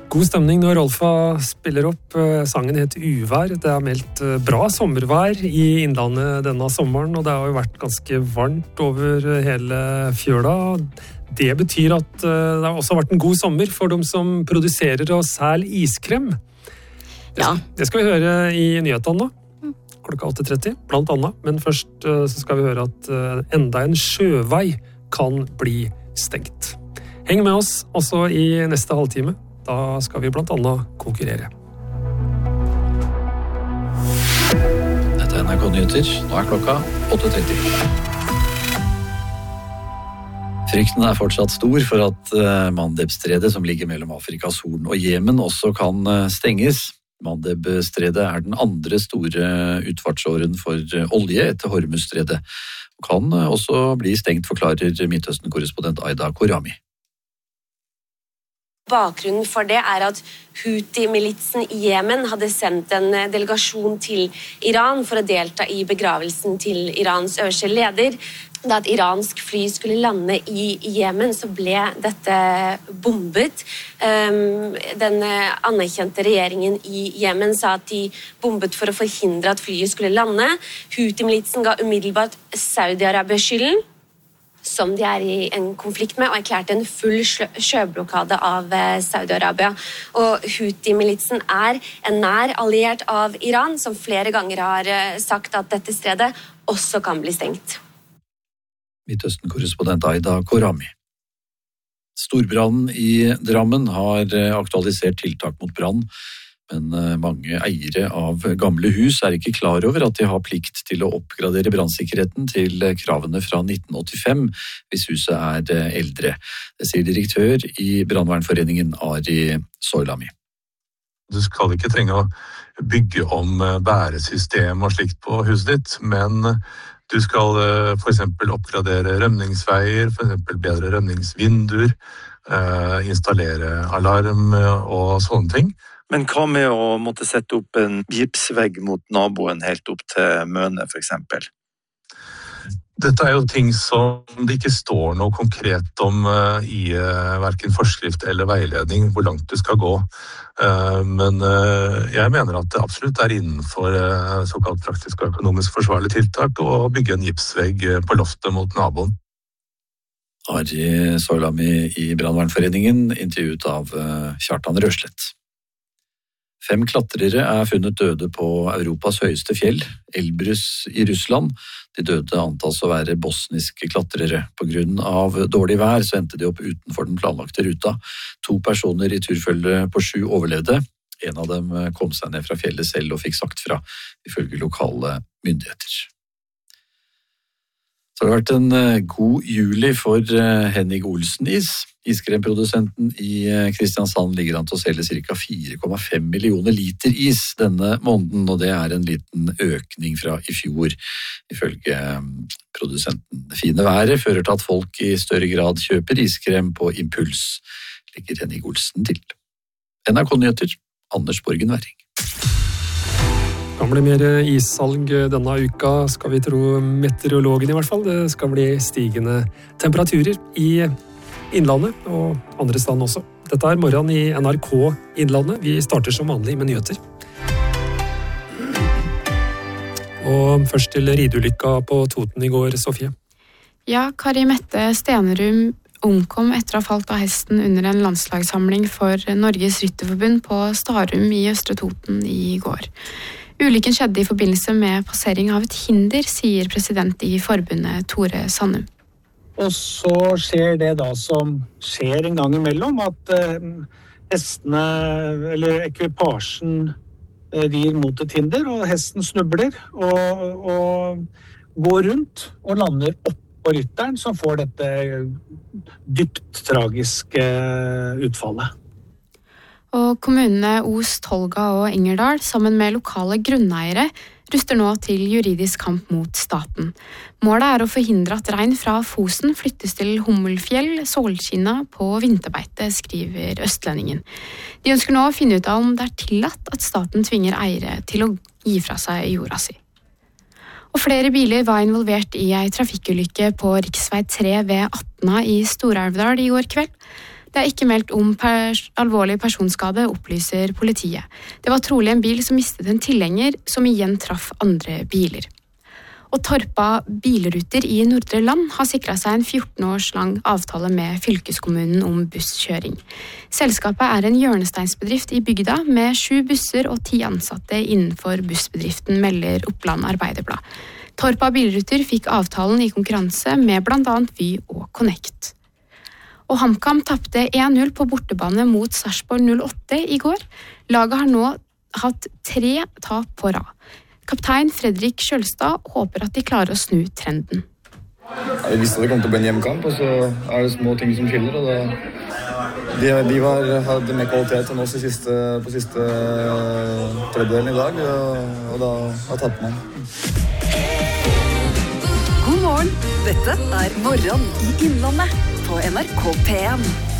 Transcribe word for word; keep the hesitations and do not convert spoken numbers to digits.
God stemning når Rolfa spiller opp. Sangen heter Uvær. Det er meldt bra sommervær i innlandet denne sommeren, og det har jo vært ganske varmt over hele fjøla. Det betyr at det har også vært en god sommer for de som produserer og selger iskrem. Ja. Det skal vi høre i nyhetene nå, klokka åtte tretti, blant annet. Men først så skal vi høre at enda en sjøvei kan bli stengt. Heng med oss også i neste halvtime. Da skal vi blant annet konkurrere. Dette er N R K Nyheter. Nå er klokka åtte tretti. Frykten er fortsatt stor for at Mandeb-stredet, som ligger mellom Afrikas Horn og Jemen, også kan stenges. Mandeb-stredet er den andre store utfartsåren for olje etter Hormuz-stredet, og kan også bli stengt, forklarer Midtøsten-korrespondent Aida Korami. Bakgrunnen for det er at Houthi-militsen i Jemen hadde sendt en delegasjon til Iran for å delta i begravelsen til Irans øverste leder. Da et iransk fly skulle lande i Jemen, så ble dette bombet. Den anerkjente regjeringen i Jemen sa at de bombet for å forhindre at flyet skulle lande. Houthi-militsen ga umiddelbart Saudi-Arabia skylden, som de er i en konflikt med, og erklærte en full sjøblokade av Saudi-Arabia. Og Houthi-militsen er en nær alliert av Iran, som flere ganger har sagt at dette stredet også kan bli stengt. Midtøsten-korrespondent Aida Korami. Storbrannen i Drammen har aktualisert tiltak mot brann, men mange eiere av gamle hus er ikke klar over at de har plikt til å oppgradere brannsikkerheten til kravene fra nitten åttifem hvis huset er eldre. Det sier direktør i Brannvernforeningen Ari Soilami. Du skal ikke trenge å bygge om bæresystem og slikt på huset ditt, men du skal for eksempel oppgradere rømningsveier, for eksempel bedre rømningsvinduer, installere alarm og sånne ting. Men hva med å måtte sette opp en gipsvegg mot naboen helt opp til Møne, for eksempel? Dette er jo ting som det ikke står noe konkret om i hverken forskrift eller veiledning, hvor langt du skal gå. Men jeg mener at det absolutt er innenfor såkalt praktisk og økonomisk forsvarlig tiltak å bygge en gipsvegg på loftet mot naboen. Ari Soilami i Brannvernforeningen, intervjuet av Kjartan Røslett. Fem klatrere er funnet døde på Europas høyeste fjell, Elbrus i Russland. De døde antas å være bosniske klatrere. På grunn av dårlig vær så endte de opp utenfor den planlagte ruta. To personer i turfølge på sju overlevde. En av dem kom seg ned fra fjellet selv og fikk sagt fra, ifølge lokale myndigheter. Så det har vært en god juli for Henning Olsen Is. Iskremprodusenten i Kristiansand ligger an til å selge ca. fire komma fem millioner liter is denne måneden, og det er en liten økning fra i fjor, ifølge produsenten. Det fine været fører til at folk i større grad kjøper iskrem på impuls, legger Henning Olsen til. N R K Nyheter, Anders Borgen Werring. Det kan bli mer issalg denne uka, skal vi tro meteorologen i hvert fall. Det skal bli stigende temperaturer i Innlandet og andre steder også. Dette er morgen i N R K Innlandet. Vi starter som vanlig med nyheter. Og først til rideulykka på Toten i går, Sofie. Ja, Kari Mette Stenerum omkom etter å ha falt av hesten under en landslagssamling for Norges Rytterforbund på Starum i Østre Toten i går. Ulykken skjedde i forbindelse med passering av et hinder, sier president i forbundet Tore Sandum. Og så skjer det da som skjer en gang imellom, at eh, hestene, eller ekvipasjen, eh, rir mot et hinder, og hesten snubler og, og går rundt og lander opp på rytteren, som får dette dypt tragiske utfallet. Og kommunene Os, Tolga og Engerdal, sammen med lokale grunneiere, ruster nå til juridisk kamp mot staten. Målet er å forhindre at rein fra Fosen flyttes til Hummelfjell, Solkinna på vinterbeite, skriver Østlendingen. De ønsker nå å finne ut av om det er tillatt at staten tvinger eiere til å gi fra seg jorda si. Og flere biler var involvert i ei trafikkulykke på riksvei tre ved Atna i Stor-Elvdal i går kveld. Det er ikke meldt om pers alvorlig personskade, opplyser politiet. Det var trolig en bil som mistet en tilhenger, som igjen traff andre biler. Og Torpa bilruter i Nordre Land har sikret seg en fjorten års lang avtale med fylkeskommunen om busskjøring. Selskapet er en hjørnesteinsbedrift i bygda med sju busser og ti ansatte innenfor bussbedriften, melder Oppland Arbeiderblad. Torpa bilruter fikk avtalen i konkurranse med blant annet Vy og Connect. Og HamKam tappte en null på bortebane mot Sarpsborg null åtte i går. Laget har nå hatt tre tap på rad. Kaptein Fredrik Kjølstad håper at de klarer å snu trenden. Ja, vi visste at det kom til å bli en hjemmekamp, og så er det små ting som skiller. Og det, de de var, hadde mer kvalitet enn oss i siste, på siste tredjedelen i dag, og, og da, da tappte man. God morgen, dette er Morgen i Innlandet på N R K P en.